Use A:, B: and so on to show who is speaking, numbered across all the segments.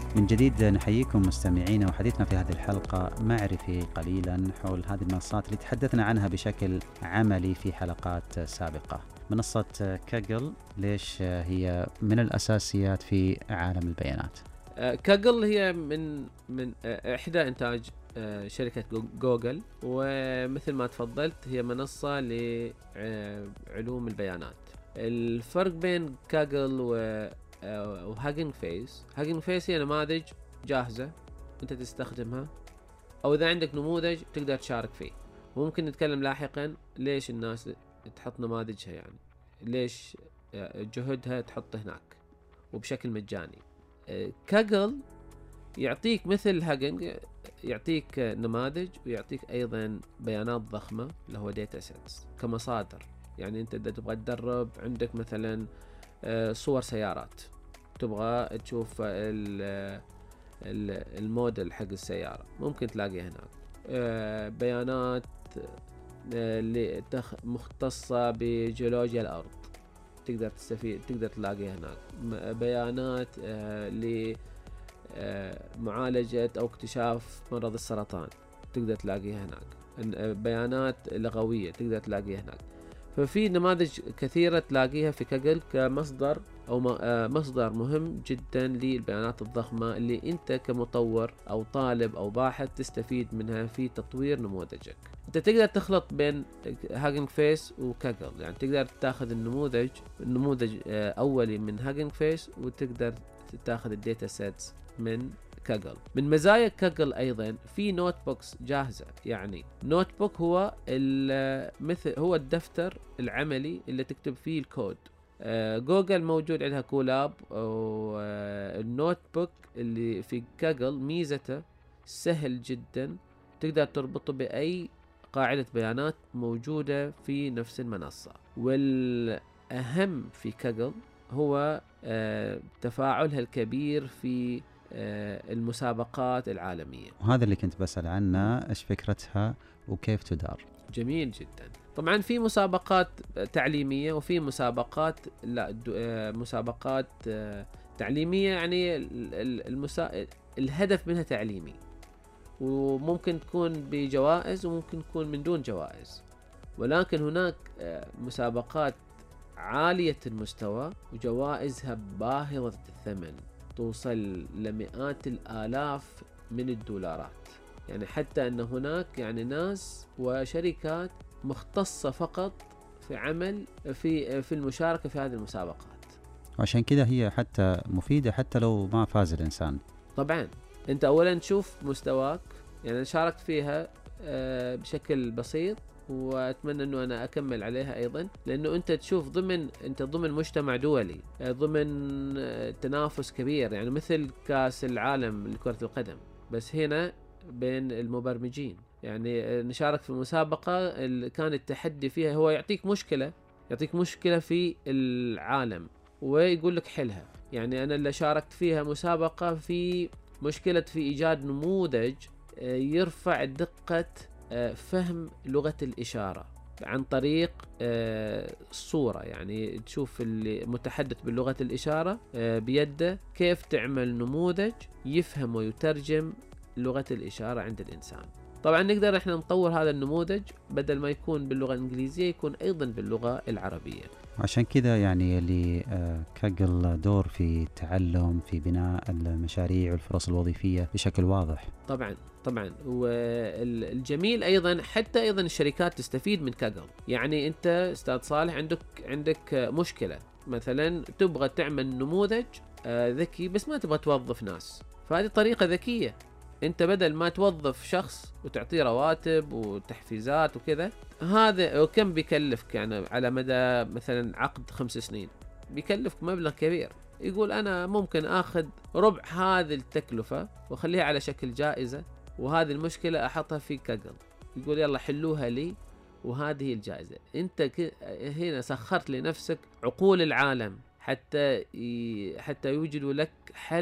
A: من جديد نحييكم مستمعينا، وحديثنا في هذه الحلقة معرفي قليلا حول هذه المنصات اللي تحدثنا عنها بشكل عملي في حلقات سابقة. منصة كاجل ليش هي من الأساسيات في عالم البيانات؟
B: كاجل هي من إحدى إنتاج شركة جوجل، ومثل ما تفضلت هي منصة لعلوم البيانات. الفرق بين كاجل وهاجينج فيس، هاجينج فيس هي نماذج جاهزة أنت تستخدمها، أو إذا عندك نموذج تقدر تشارك فيه. وممكن نتكلم لاحقا ليش الناس تحط نماذجها، يعني ليش جهدها تحط هناك وبشكل مجاني. كاجل يعطيك مثل هاجينج، يعطيك نماذج ويعطيك أيضا بيانات ضخمة اللي هو داتا سيتس كمصادر. يعني أنت تبغى تدرب، عندك مثلا صور سيارات، تبغى تشوف الموديل حق السيارة، ممكن تلاقيها هناك. بيانات مختصة بجيولوجيا الأرض تقدر تستفيد، تقدر تلاقيها هناك. بيانات لمعالجة أو اكتشاف مرض السرطان تقدر تلاقيها هناك. بيانات لغوية تقدر تلاقيها هناك. ففي نماذج كثيرة تلاقيها في كاجل كمصدر أو مصدر مهم جدا للبيانات الضخمة اللي أنت كمطور أو طالب أو باحث تستفيد منها في تطوير نموذجك. أنت تقدر تخلط بين هاجينج فيس وكاجل، يعني تقدر تاخذ النموذج أولي من هاجينج فيس، وتقدر تاخذ الداتا سيتس من كاجل. من مزايا كاجل أيضا في نوت بوكس جاهزة. يعني نوت بوك هو هو الدفتر العملي اللي تكتب فيه الكود. جوجل موجود عندها كولاب، والنوت بوك اللي في كاجل ميزته سهل جدا، تقدر تربطه بأي قاعدة بيانات موجودة في نفس المنصة. والأهم في كاجل هو تفاعلها الكبير في المسابقات العالمية.
A: وهذا اللي كنت بسأل عنه، إيش فكرتها وكيف تدار؟
B: جميل جدا. طبعا في مسابقات تعليمية وفي مسابقات مسابقات تعليمية، يعني الهدف منها تعليمي، وممكن تكون بجوائز وممكن تكون من دون جوائز. ولكن هناك مسابقات عالية المستوى وجوائزها باهظة الثمن، توصل لمئات الآلاف من الدولارات. يعني حتى أن هناك يعني ناس وشركات مختصة فقط في عمل في المشاركة في هذه المسابقات.
A: وعشان كده هي حتى مفيدة حتى لو ما فاز الإنسان.
B: طبعا أنت أولا تشوف مستواك، يعني أنا شاركت فيها بشكل بسيط، وأتمنى أنه أنا أكمل عليها أيضا، لأنه أنت تشوف ضمن مجتمع دولي، ضمن تنافس كبير، يعني مثل كأس العالم لكرة القدم، بس هنا بين المبرمجين. يعني نشارك في مسابقة كان التحدي فيها هو يعطيك مشكلة في العالم ويقول لك حلها. يعني أنا اللي شاركت فيها مسابقة في مشكلة في إيجاد نموذج يرفع دقة فهم لغة الإشارة عن طريق الصورة. يعني تشوف المتحدث بلغة الإشارة بيده كيف تعمل نموذج يفهم ويترجم لغة الإشارة عند الإنسان. طبعا نقدر احنا نطور هذا النموذج، بدل ما يكون باللغة الإنجليزية يكون أيضا باللغة العربية.
A: عشان كذا يعني كاجل دور في تعلم، في بناء المشاريع والفرص الوظيفية بشكل واضح.
B: طبعا والجميل أيضا حتى أيضا الشركات تستفيد من كاجل. يعني أنت أستاذ صالح عندك مشكلة، مثلا تبغى تعمل نموذج ذكي بس ما تبغى توظف ناس، فهذه طريقة ذكية. انت بدل ما توظف شخص وتعطيه رواتب وتحفيزات وكذا، هذا وكم بيكلفك؟ يعني على مدى مثلا عقد 5 سنين بيكلفك مبلغ كبير. يقول انا ممكن اخذ ربع هذه التكلفة واخليها على شكل جائزة، وهذه المشكلة احطها في كاجل، يقول يلا حلوها لي وهذه الجائزة. انت هنا سخرت لنفسك عقول العالم حتى يوجدوا لك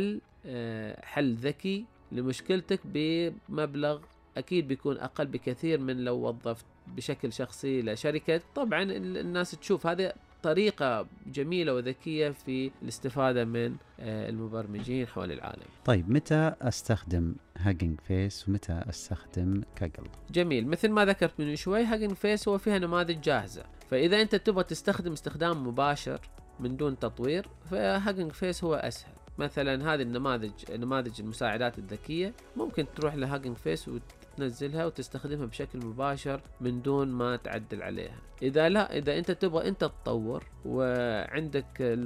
B: حل ذكي لمشكلتك بمبلغ أكيد بيكون أقل بكثير من لو وظفت بشكل شخصي لشركة. طبعا الناس تشوف هذا طريقة جميلة وذكية في الاستفادة من المبرمجين حول العالم.
A: طيب متى أستخدم هاجينج فيس ومتى أستخدم كاجل؟
B: جميل، مثل ما ذكرت من شوي، هاجينج فيس هو فيها نماذج جاهزة، فإذا أنت تبغى تستخدم استخدام مباشر من دون تطوير فهاجينج فيس هو أسهل. مثلا هذه نماذج المساعدات الذكية ممكن تروح لهاجينج فيس وتنزلها وتستخدمها بشكل مباشر من دون ما تعدل عليها. إذا أنت تبغى أنت تطور وعندك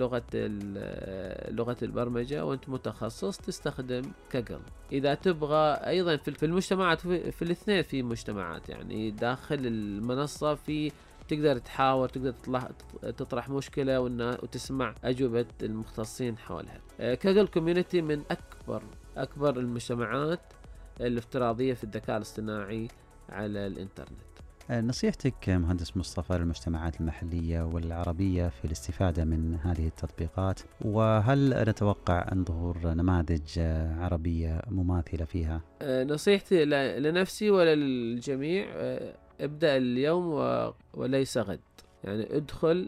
B: لغة البرمجة وأنت متخصص تستخدم كاجل. إذا تبغى أيضا في المجتمعات، في الاثنين في مجتمعات، يعني داخل المنصة تقدر تحاور، تقدر تطرح مشكلة وتسمع أجوبة المختصين حولها. كاجل كوميونيتي من أكبر المجتمعات الافتراضية في الذكاء الاصطناعي على الإنترنت.
A: نصيحتك مهندس مصطفى للمجتمعات المحلية والعربية في الاستفادة من هذه التطبيقات، وهل نتوقع أن ظهور نماذج عربية مماثلة فيها؟
B: نصيحتي لنفسي وللجميع، ابدأ اليوم وليس غد. يعني ادخل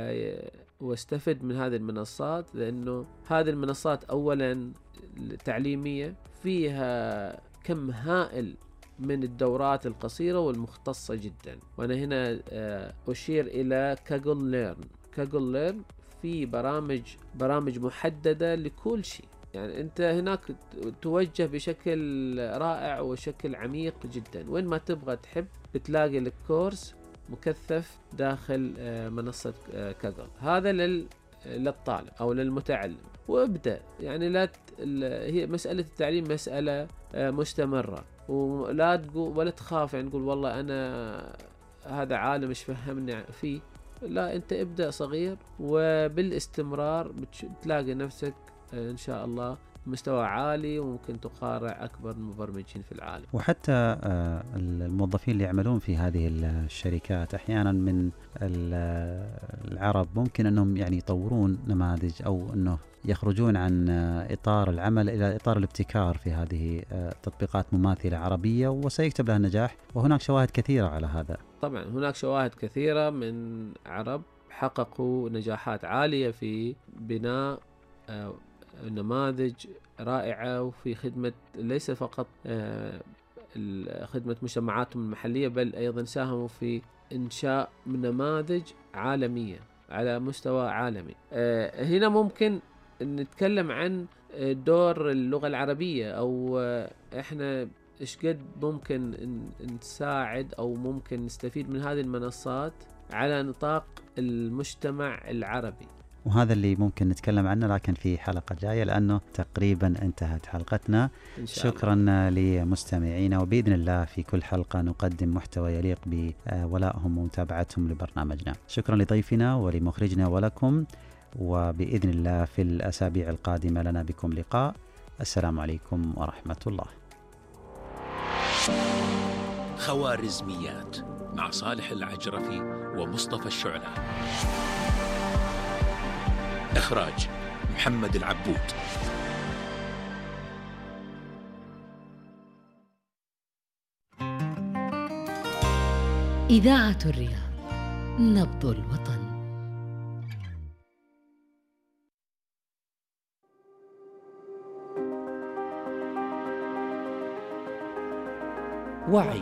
B: واستفد من هذه المنصات، لأنه هذه المنصات أولا تعليمية، فيها كم هائل من الدورات القصيرة والمختصة جدا. وأنا هنا أشير إلى كاجل ليرن في برامج محددة لكل شيء. يعني أنت هناك توجه بشكل رائع وشكل عميق جدا، وين ما تبغى تحب بتلاقي لك كورس مكثف داخل منصة كاجل. هذا للطالب أو للمتعلم، وابدأ. يعني هي مسألة التعليم مسألة مستمرة، ولا تقول ولا تخاف يعني تقول والله أنا هذا عالم إيش فهمني فيه. لا، أنت ابدأ صغير وبالاستمرار بتلاقي نفسك إن شاء الله مستوى عالي، وممكن تقارع أكبر المبرمجين في العالم.
A: وحتى الموظفين اللي يعملون في هذه الشركات أحيانا من العرب ممكن أنهم يعني يطورون نماذج أو أنه يخرجون عن إطار العمل إلى إطار الابتكار في هذه تطبيقات مماثلة عربية، وسيكتب لها النجاح. وهناك شواهد كثيرة على هذا.
B: طبعا هناك شواهد كثيرة من عرب حققوا نجاحات عالية في بناء نماذج رائعة، وفي خدمة ليس فقط خدمة مجتمعاتهم المحلية، بل أيضا ساهموا في إنشاء نماذج عالمية على مستوى عالمي. هنا ممكن نتكلم عن دور اللغة العربية، أو إحنا إيش قد ممكن نساعد أو ممكن نستفيد من هذه المنصات على نطاق المجتمع العربي.
A: وهذا اللي ممكن نتكلم عنه لكن في حلقة جاية، لأنه تقريبا انتهت حلقتنا. شكرا لمستمعينا، وبإذن الله في كل حلقة نقدم محتوى يليق بولائهم ومتابعتهم لبرنامجنا. شكرا لضيفنا ولمخرجنا ولكم، وبإذن الله في الأسابيع القادمة لنا بكم لقاء. السلام عليكم ورحمة الله.
C: خوارزميات مع صالح العجرفي ومصطفى الشعلة. إخراج محمد العبود.
D: إذاعة الرياض، نبض الوطن.
E: وعي.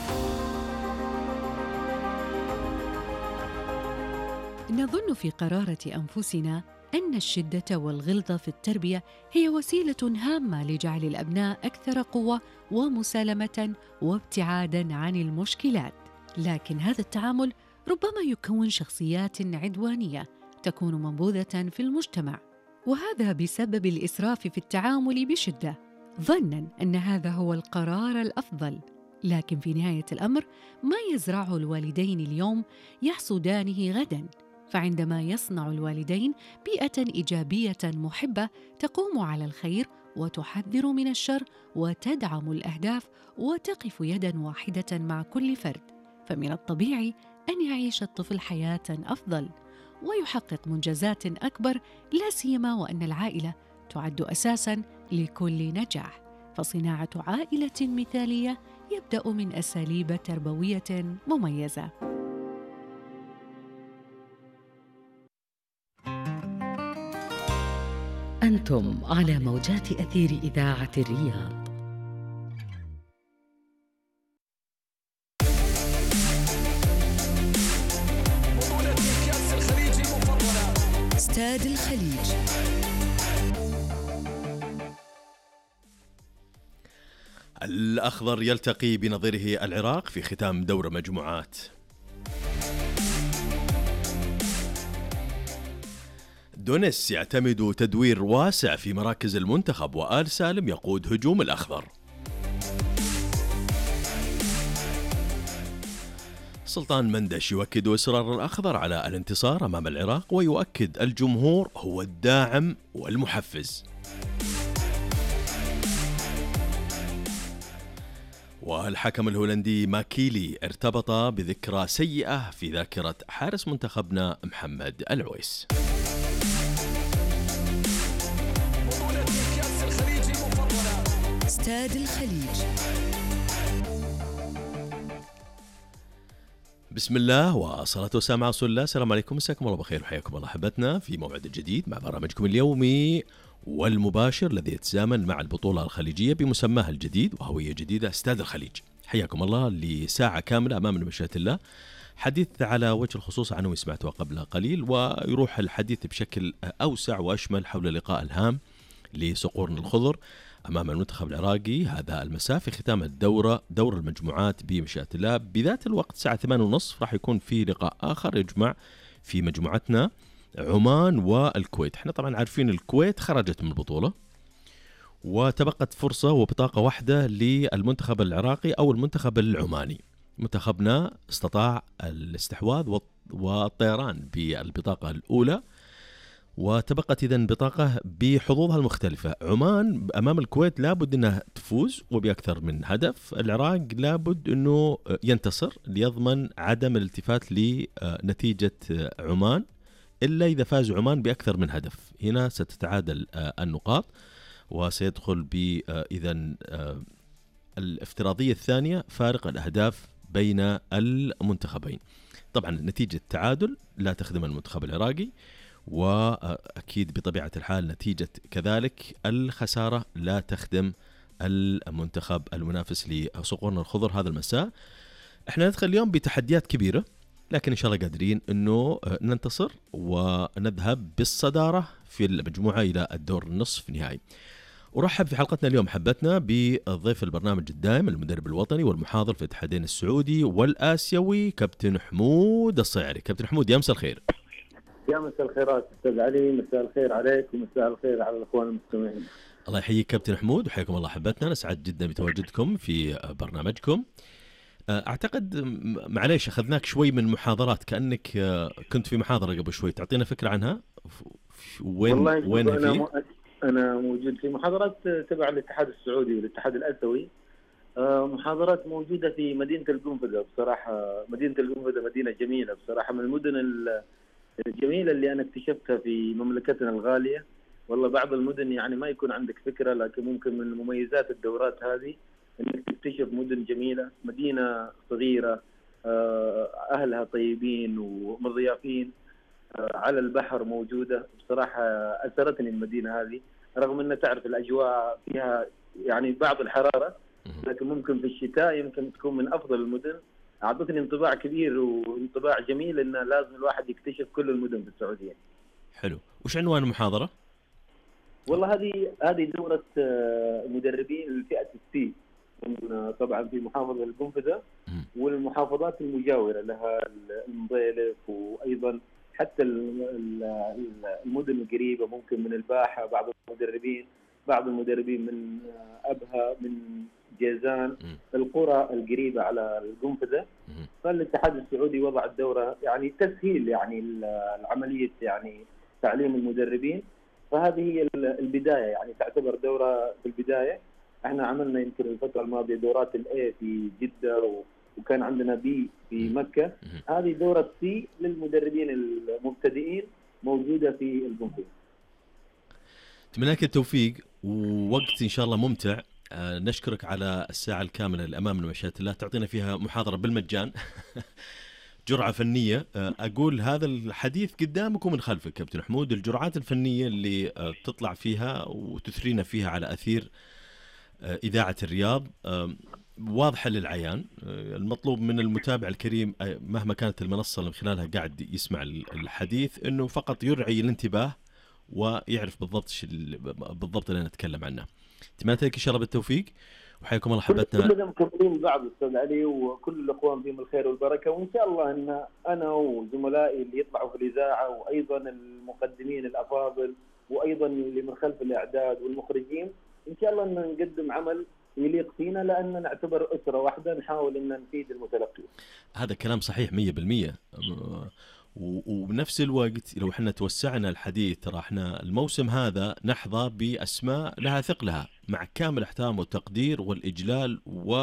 D: نظن في قرارة أنفسنا أن الشدة والغلظة في التربية هي وسيلة هامة لجعل الأبناء أكثر قوة ومسالمة وابتعاداً عن المشكلات، لكن هذا التعامل ربما يكون شخصيات عدوانية تكون منبوذة في المجتمع، وهذا بسبب الإسراف في التعامل بشدة، ظناً أن هذا هو القرار الأفضل. لكن في نهاية الأمر ما يزرعه الوالدين اليوم يحصدانه غداً. فعندما يصنع الوالدين بيئة إيجابية محبة تقوم على الخير وتحذر من الشر وتدعم الأهداف وتقف يداً واحدة مع كل فرد، فمن الطبيعي أن يعيش الطفل حياة أفضل ويحقق منجزات أكبر، لا سيما وأن العائلة تعد أساساً لكل نجاح. فصناعة عائلة مثالية يبدأ من أساليب تربوية مميزة. أنتم على موجات أثير إذاعة الرياض. استاد الخليج.
E: الأخضر يلتقي بنظيره العراق في ختام دور مجموعات. دونيس يعتمد تدوير واسع في مراكز المنتخب، وآل سالم يقود هجوم الأخضر. سلطان مندش يؤكد إصرار الأخضر على الانتصار أمام العراق، ويؤكد الجمهور هو الداعم والمحفز. والحكم الهولندي ماكيلي ارتبط بذكرى سيئة في ذاكرة حارس منتخبنا محمد العويس.
D: استاد الخليج.
E: بسم الله والصلاة والسلام على رسول الله. السلام عليكم، مساكم الله بخير وحياكم الله أحبتنا في موعد جديد مع برنامجكم اليومي والمباشر الذي يتزامن مع البطولة الخليجية بمسماها الجديد وهوية جديدة استاد الخليج. حياكم الله لساعة كاملة أمامنا بمشيئة الله، حديث على وجه الخصوص عنه سمعته قبل قليل، ويروح الحديث بشكل أوسع وأشمل حول لقاء الهام لصقورنا الخضر أمام المنتخب العراقي هذا المساء في ختام دور المجموعات بمشيئة الله. بذات الوقت الساعة 8:30 راح يكون في لقاء آخر يجمع في مجموعتنا عمان والكويت. احنا طبعا عارفين الكويت خرجت من البطولة وتبقت فرصة وبطاقة واحدة للمنتخب العراقي أو المنتخب العماني. منتخبنا استطاع الاستحواذ والطيران بالبطاقة الأولى، وتبقت إذن بطاقة بحظوظها المختلفة. عمان أمام الكويت لابد أنها تفوز وبأكثر من هدف، العراق لابد أنه ينتصر ليضمن عدم الالتفات لنتيجة عمان إلا إذا فاز عمان بأكثر من هدف. هنا ستتعادل النقاط وسيدخل بإذن الافتراضية الثانية فارق الأهداف بين المنتخبين. طبعا نتيجة تعادل لا تخدم المنتخب العراقي، وأكيد بطبيعة الحال نتيجة كذلك الخسارة لا تخدم المنتخب المنافس لصقورنا الخضر هذا المساء. احنا ندخل اليوم بتحديات كبيرة، لكن إن شاء الله قادرين أنه ننتصر ونذهب بالصدارة في المجموعة إلى الدور النصف النهائي. أرحب في حلقتنا اليوم حبتنا بضيف البرنامج الدائم المدرب الوطني والمحاضر في الاتحادين السعودي والآسيوي كابتن حمود الصيعري. كابتن حمود، يا مساء الخير.
F: يا مساء الخيرات أستاذ علي، مساء الخير عليك ومساء الخير على الأخوان المستمعين.
E: الله يحييك كابتن حمود وحياكم الله حبتنا، نسعد جدا بتواجدكم في برنامجكم. أعتقد معليش أخذناك شوي من محاضرات، كأنك كنت في محاضرة قبل شوي، تعطينا فكرة عنها وين فيه؟
F: أنا موجود في محاضرات تبع الاتحاد السعودي والاتحاد الآسيوي، محاضرات موجودة في مدينة القنفذة. بصراحة مدينة القنفذة مدينة جميلة بصراحة، من المدن الجميلة اللي أنا اكتشفتها في مملكتنا الغالية. والله بعض المدن يعني ما يكون عندك فكرة، لكن ممكن من مميزات الدورات هذه انك تكتشف مدن جميلة. مدينة صغيرة اهلها طيبين ومضيافين، على البحر موجودة. بصراحة اثرتني المدينة هذه، رغم ان تعرف الاجواء فيها يعني بعض الحرارة، لكن ممكن في الشتاء يمكن تكون من افضل المدن. اعطتني انطباع كبير وانطباع جميل ان لازم الواحد يكتشف كل المدن في السعودية.
E: حلو. وش عنوان المحاضرة؟
F: والله هذه دورة مدربين الفئة السي، طبعا في محافظة القنفذة والمحافظات المجاورة لها، المضيلف، وأيضا حتى المدن القريبة ممكن من الباحة. بعض المدربين من أبها، من جيزان، القرى القريبة على القنفذة. فالاتحاد السعودي وضع الدورة يعني تسهيل يعني العملية يعني تعليم المدربين. فهذه هي البداية، يعني تعتبر دورة في البداية. احنا عملنا يمكن الفترة الماضية دورات الاي في جدة، وكان عندنا بي في مكة. هذه دورة سي للمدربين المبتدئين موجودة في القنفذة.
E: أتمنى لك التوفيق ووقت إن شاء الله ممتع. نشكرك على الساعة الكاملة اللي أمامنا مشيئة الله، تعطينا فيها محاضرة بالمجان جرعة فنية، أقول هذا الحديث قدامك ومن خلفك كابتن حمود، الجرعات الفنية اللي تطلع فيها وتثرينا فيها على أثير إذاعة الرياض واضحة للعيان. المطلوب من المتابع الكريم مهما كانت المنصة اللي من خلالها قاعد يسمع الحديث أنه فقط يرعي الانتباه ويعرف بالضبط اللي نتكلم عنه. أتمنى لك إن شاء الله بالتوفيق، وحياكم الله حبتنا.
F: كلنا مكملين بعض أستاذ علي، وكل الأخوان فيهم الخير والبركة، وإن شاء الله أن أنا وزملائي اللي يطلعوا في الإذاعة وأيضا المقدمين الأفاضل وأيضا اللي من خلف الإعداد والمخرجين إن شاء الله أن نقدم عمل يليق فينا، لأن نعتبر أسرة واحدة نحاول أن نفيد المتلقي.
E: هذا كلام صحيح 100%. وبنفس الوقت لو احنا توسعنا الحديث، ترى احنا الموسم هذا نحظى بأسماء لها ثقلها، مع كامل احترام والتقدير والإجلال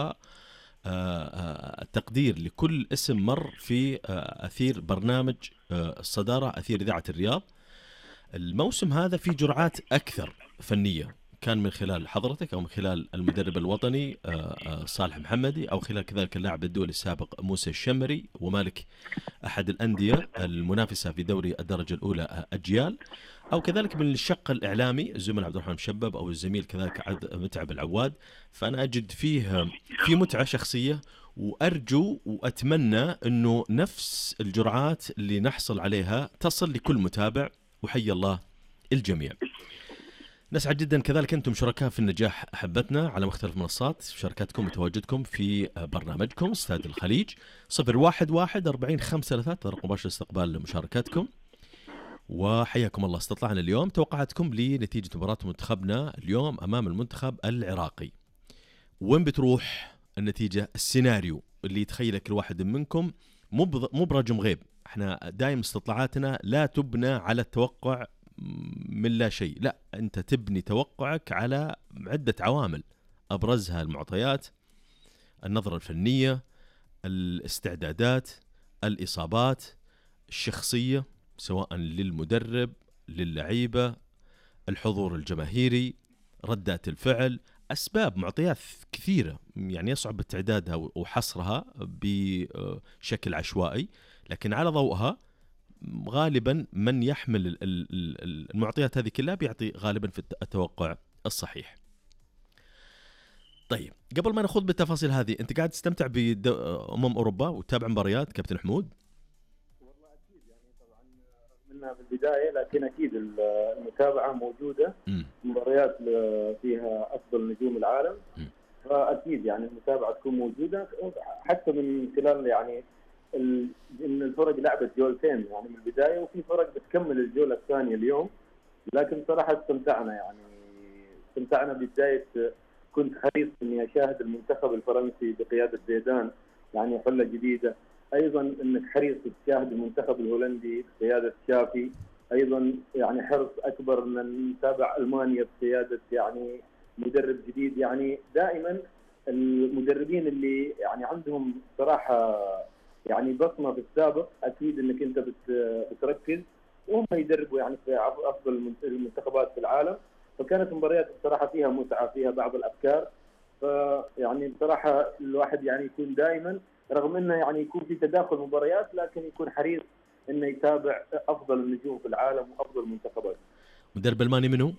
E: والتقدير لكل اسم مر في أثير برنامج الصدارة، أثير إذاعة الرياض. الموسم هذا في جرعات أكثر فنية، كان من خلال حضرتك أو من خلال المدرب الوطني صالح محمدي، أو خلال كذلك اللاعب الدولي السابق موسى الشمري، ومالك أحد الأندية المنافسة في دوري الدرجة الأولى أجيال، أو كذلك من الشق الإعلامي الزميل عبد الرحمن مشبب، أو الزميل كذلك متعب العواد. فأنا أجد فيه في متعة شخصية، وأرجو وأتمنى أنه نفس الجرعات اللي نحصل عليها تصل لكل متابع، وحي الله الجميع. نسعد جدا كذلك أنتم شركاء في النجاح أحبتنا على مختلف منصات شركاتكم وتواجدكم في برنامجكم استاد الخليج. 011-40-533 رقم مباشر استقبال مشاركاتكم، وحياكم الله. استطلعنا اليوم توقعاتكم لنتيجة مباراة منتخبنا اليوم أمام المنتخب العراقي. وين بتروح النتيجة؟ السيناريو اللي يتخيله كل واحد منكم، مو برجم غيب. احنا دائما استطلاعاتنا لا تبنى على التوقع من لا شيء، لا، أنت تبني توقعك على عدة عوامل، أبرزها المعطيات، النظرة الفنية، الاستعدادات، الإصابات، الشخصية سواء للمدرب، للعيبة، الحضور الجماهيري، ردات الفعل، أسباب، معطيات كثيرة يعني يصعب تعدادها وحصرها بشكل عشوائي، لكن على ضوءها غالبا من يحمل المعطيات هذه كلها بيعطي غالبا في التوقع الصحيح. طيب قبل ما نخوض بالتفاصيل هذه، انت قاعد تستمتع بأمم أوروبا وتتابع مباريات كابتن حمود؟
F: والله أكيد، يعني طبعا منها في البداية، لكن أكيد المتابعة موجودة، مباريات فيها أفضل نجوم العالم، فأكيد يعني المتابعة تكون موجودة، حتى من خلال يعني ان الفرق لعبت جولتين يعني من البدايه، وفي فرق بتكمل الجوله الثانيه اليوم. لكن صراحه استمتعنا بدايه، كنت حريص اني اشاهد المنتخب الفرنسي بقياده زيدان، يعني حله جديده. ايضا انك حريص تشاهد المنتخب الهولندي بقياده شافي، ايضا يعني حرص اكبر ان نتابع المانيا بقياده يعني مدرب جديد. يعني دائما المدربين اللي يعني عندهم صراحه يعني بصمه في السابق، اكيد انك انت بتركز، وهم يدربوا يعني في افضل المنتخبات في العالم. فكانت مباريات بصراحه فيها متعه، فيها بعض الافكار. فيعني بصراحه الواحد يعني يكون دائما، رغم انه يعني يكون في تداخل مباريات، لكن يكون حريص انه يتابع افضل النجوم في العالم وافضل المنتخبات.
E: مدرب الماني منو؟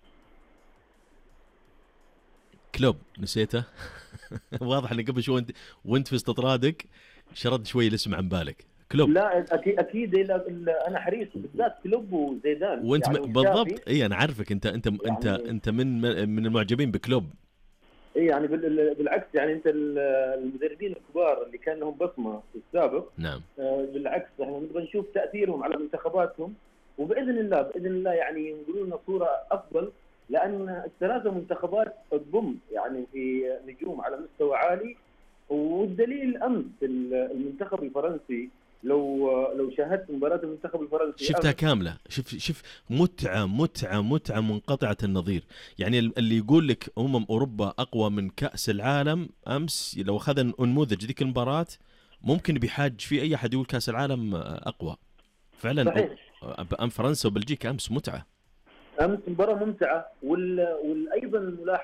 E: كلوب، نسيته؟ واضح ان قبل شوي وانت في استطرادك شرد شوي الاسم عن بالك. كلوب.
F: لا اكيد انا حريص بالذات كلوب وزيدان.
E: وانت
F: يعني
E: بالضبط، اي انا عارفك انت يعني انت من المعجبين بكلوب.
F: اي يعني بالعكس، يعني انت المدربين الكبار اللي كان لهم بصمه في السابق،
E: نعم،
F: بالعكس احنا نبغى نشوف تاثيرهم على منتخباتهم، وباذن الله يعني ينقلوا لنا صوره افضل، لان الثلاثه منتخبات تضم يعني في نجوم على مستوى عالي. والدليل امس المنتخب الفرنسي، لو شاهدت مباراه المنتخب الفرنسي
E: شفتها كامله، شوف متعه منقطعه النظير. يعني اللي يقول لك اوروبا اقوى من كاس العالم امس، لو اخذ نموذج ذيك المباراه ممكن بيحاج في اي احد يقول كاس العالم اقوى فعلا.
F: صحيح.
E: فرنسا وبلجيكا امس متعه،
F: امس مباراه ممتعه. وايضا الملاحظ